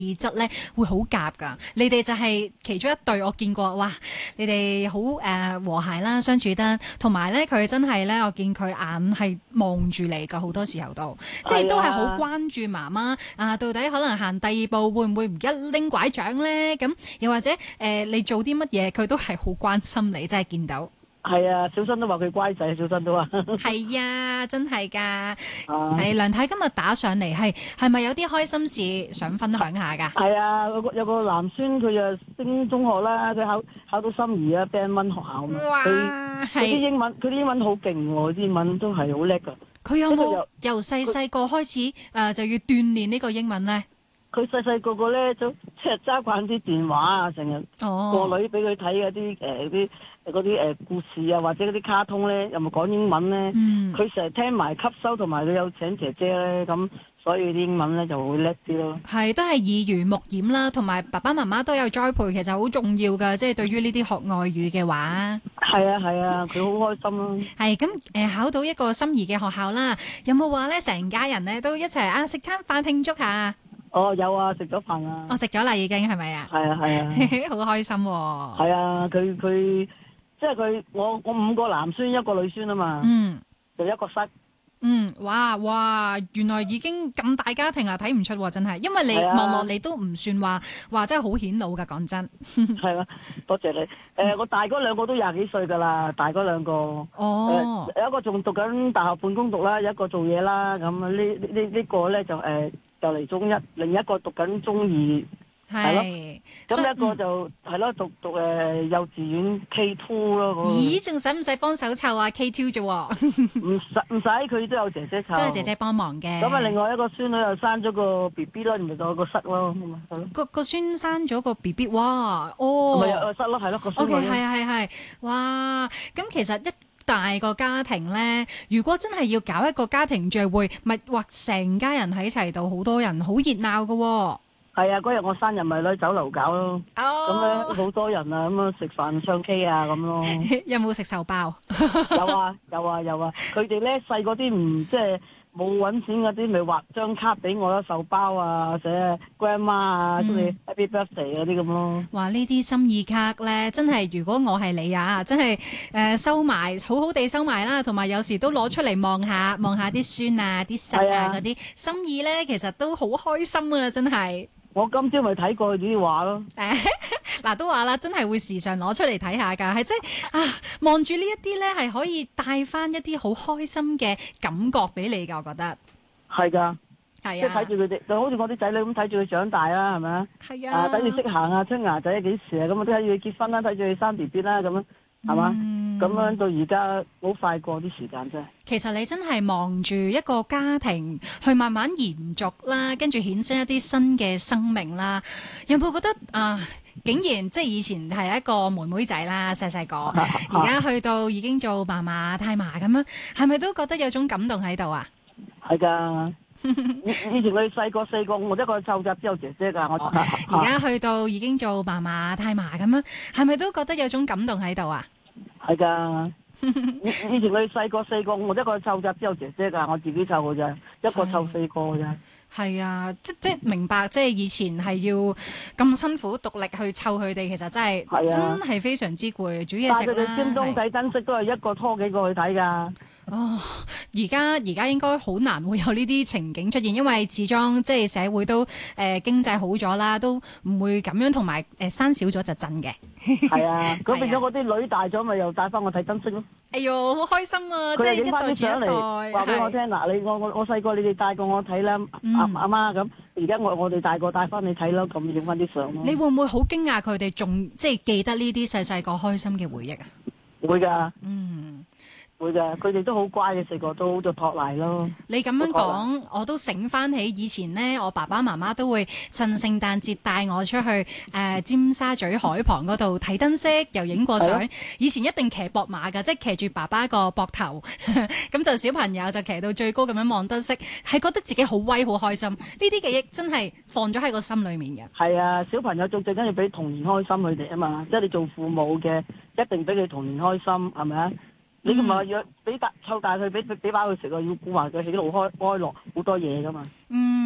氣質咧會好夾㗎。你哋就係其中一對，我見過，哇！你哋好和諧啦，相處得，同埋咧佢真係咧，我見佢眼係望住你㗎，好多時候都即係係都係好啊， 關注媽媽啊，到底可能行第二步會唔會唔記得拎拐杖咧？咁又或者你做啲乜嘢，佢都係好關心你，真係見到。 係啊，小新都話佢乖仔，小新都話。 係啊，真係㗎。 啊， 係梁太今日打上嚟，係咪有啲開心事想分享下㗎？ 係啊，有個男孫佢就升中學啦，佢考到心儀啊，Band One 學校嘛，佢哇， 佢啲係英文好勁喎，啲英文都係好叻噶。 佢有冇跟住又由細佢細個開始就要鍛鍊呢個英文呢？ 佢細細個咧都即係揸慣啲電話啊，成日哦， 個女俾佢睇嗰啲故事啊，或者嗰啲卡通咧，又咪講英文咧， 嗯。 佢成日聽埋吸收，同埋佢有請姐姐咧，咁所以啲英文咧就會叻啲咯。 係都係耳濡目染啦，同埋爸爸媽媽都有栽培，其實好重要㗎。即係對於呢啲學外語嘅話， 係啊係啊，佢好開心咯。 係咁考到一個心儀嘅學校啦。有冇話咧成家人咧都一齊食餐飯慶祝下？ 哦，有啊，食咗飯啊。 我食咗啦，已經係咪啊？ 係啊係啊好開心喎！ 係啊，佢即係我五個男孫一個女孫啊嘛， 嗯就一個室。 嗯，哇，原來已經咁大家庭啊，睇唔出喎，真係，因為你係啊， 望落你都唔算話真係好顯老㗎，講真。 係啊，多謝你。我大嗰兩個都廿幾歲㗎啦，大嗰兩個。 哦， 有一個仲讀緊大學半工讀啦，有一個做嘢啦。咁呢個咧就嚟中一，另一個讀緊中二。係咯， 係， 咁一個就係咯，讀幼稚園 K2 咯，嗰咦，仲使唔使幫手湊啊？K2 啫喎， 個唔使，佢都有姐姐湊。 都係姐姐幫忙嘅。 咁啊，另外一個孫女又生咗個 BB 咯，咪就有個室咯，咁啊，係咯。 個孫生咗個 BB，哇， 咪有哦個室咯，係咯，個孫 ，OK， 女咯。 係，哇，咁其實一大個家庭咧，如果真係要搞一個家庭聚會，咪話成家人喺齊度，好多人，好熱鬧㗎喎。 係啊，嗰日我生日咪喺酒樓搞咯，咁咧哦， 好多人啊，咁啊食飯唱 K 啊咁咯。 有冇食壽包？ 有啊，佢哋咧細嗰啲唔即係冇揾錢嗰啲，咪畫張卡俾我啦，壽包啊，寫 grandma 啊，祝你 happy birthday 嗰啲咁咯。 話呢啲心意卡咧，真係如果我係你啊，真係收埋，好好地收埋啦，同埋有時都攞出嚟望下啲孫啊、啲侄係啊， 啊嗰啲心意咧，其實都好開心噶啦，真係。 我今朝咪睇過佢啲畫咯。 嗱都話啦，真係會時常攞出嚟睇下㗎，係即係望住呢一啲咧，係可以帶翻一啲好開心嘅感覺俾你㗎，我覺得。 係㗎，即係睇係啊， 住佢哋，就好似我啲仔女咁睇住佢長大啦，係咪啊？ 係啊， 睇住識行啊，出牙仔幾時啊？咁啊，睇住佢結婚啦，睇住佢生 BB 啦，咁樣係嘛？咁樣到而家好快過啲時間真係。 其實你真係望住一個家庭去慢慢延續啦，跟住衍生一啲新嘅生命啦。有冇覺得竟然即係以前係一個妹妹仔啦，細細個，而家去到已經做嫲嫲、太嫲咁樣，係咪都覺得有種感動喺度啊？ 係㗎，以前佢細個四個，我一個湊集之後姐姐㗎，我而家去到已經做嫲嫲、太嫲咁樣，係咪都覺得有種感動喺度啊？ 係㗎。以前佢細個四個，我一個湊集之後姐姐㗎，我自己湊㗎咋，一個湊四個㗎咋。 係啊，即明白，即係以前係要咁辛苦獨力去湊佢哋，其實真係係啊真係非常之攰，煮嘢但係佢哋食啦。 尖東睇珍惜都係一個拖幾個去睇㗎。 哦，而家應該好難會有呢啲情景出現，因為始終即係社會都經濟好咗啦，都唔會咁樣，同埋生少咗就震嘅。 係啊，咁變咗我啲女大咗，咪又帶翻我睇珍惜咯。 哎呦，好開心啊！即佢係一又影翻啲代傳一相嚟，話俾我聽代， 嗱，我細個你哋帶過我睇啦，阿媽咁，而家我哋大個帶翻你睇咯，咁影翻啲相咯。 你會唔會好驚訝佢哋仲即係記得呢啲細細個開心嘅回憶啊？ 會㗎。 嗯。 會㗎，佢哋都好乖嘅，四個都好就托賴咯。 你咁樣講，我都醒翻起以前呢，我爸爸媽媽都會趁聖誕節帶我出去尖沙咀海旁嗰度睇燈飾，又影過相。以前一定騎膊馬㗎，即係騎住爸爸個膊頭，咁就小朋友就騎到最高咁樣望燈飾，係覺得自己好威好開心。呢啲記憶真係放咗喺個心裡面嘅。 係啊，小朋友最緊要俾童年開心佢哋啊嘛，即係你做父母嘅一定俾佢童年開心，係咪啊？你唔係話約湊大佢俾飽佢食啊，要顧埋佢喜怒開樂好多嘢噶嘛。 嗯，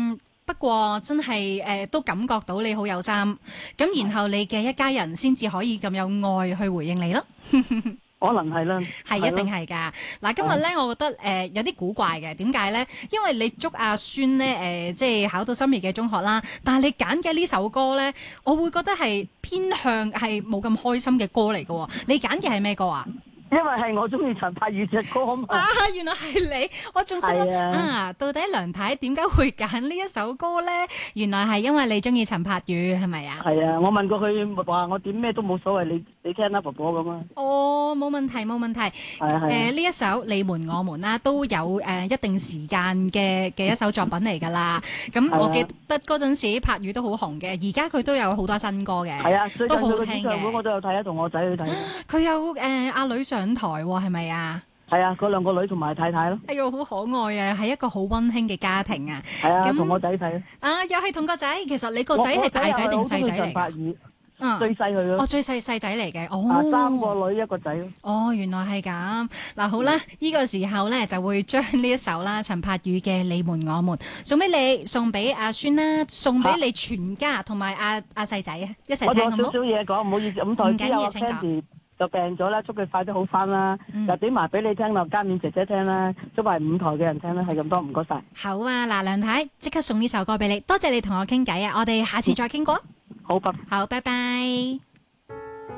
不過真係都感覺到你好有心，咁然後你嘅一家人先至可以咁有愛去回應你咯。 可能係啦， 係一定係㗎。嗱，今日咧，我覺得有啲古怪嘅，點解咧？因為你祝阿孫咧即係考到心儀嘅中學啦，但係你揀嘅呢首歌咧，我會覺得係偏向係冇咁開心嘅歌嚟嘅喎。你揀嘅係咩歌啊？ 因為係我中意陳柏宇隻歌啊嘛。 啊，原來係你，我仲識啊！到底梁太點解會揀呢一首歌咧？原來係因為你中意陳柏宇，係咪啊？ 係啊，我問過佢話我點咩都冇所謂，你聽啦，婆婆咁啊。 哦，冇問題冇問題。 係呢一首你們我們啦，都有一定時間嘅一首作品嚟㗎啦。咁我記得嗰陣時柏宇都好紅嘅，而家佢都有好多新歌嘅。 係啊， 都好好聽嘅。 我都有睇啊，同我仔去睇。 佢有阿女上台喎，係咪啊？ 係啊，嗰兩個女同埋太太咯。 哎呦，好可愛啊！係一個好溫馨嘅家庭啊。 係啊，同我仔睇。 啊，又係同個仔。其實你個仔係大仔定細仔嚟㗎？ 最細佢咯。 哦，最細仔嚟嘅。哦。 3個女一個仔咯。 哦，原來係咁。嗱，好啦，呢個時候咧就會將呢一首啦，陳柏宇嘅《你們我們》送俾你，送俾阿孫啦，送俾你全家同埋阿細仔啊，一齊聽好唔好？ 我仲有少少嘢講，唔好意思。咁台之後 Candy 就病咗啦，祝佢快啲好翻啦。又點埋俾你聽啦，嘉勉姐姐聽啦，祝埋5台嘅人聽啦，係咁多，唔該晒。 好啊，嗱，梁太即刻送呢首歌俾你，多謝你同我傾偈啊，我哋下次再傾過。 好，拜。 好，拜拜。